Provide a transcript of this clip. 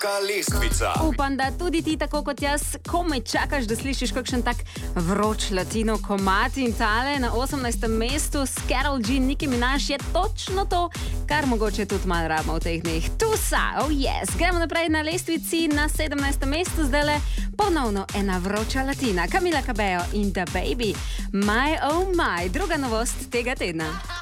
Visoka lestvica. Upam, da tudi ti, tako kot jaz, komaj čakaš, da slišiš kakšen tak vroč latino komad in tale na 18. mestu s Karol G, Nicki Minaj je točno to, kar mogoče tudi malo rabimo v teh dneh. Tusa, oh yes. Gremo naprej na lestvici na 17. mestu, zdajle ponovno ena vroča latina. Camila Cabello in The Baby. My oh my, druga novost tega tedna.